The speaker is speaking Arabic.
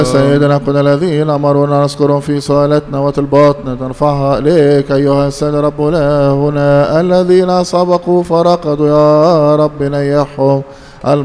سيدنا كل الذين أمرونا نذكرهم في صلاتنا وطلباتنا نرفعها إليك أيها السيد رب إلهنا الذين سبقوا فرقدوا يا رب نيحهم